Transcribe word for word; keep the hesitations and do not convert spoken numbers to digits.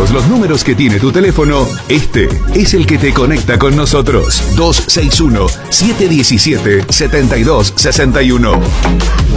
todos los números que tiene tu teléfono, este es el que te conecta con nosotros. dos seis uno, siete uno siete, siete dos seis uno.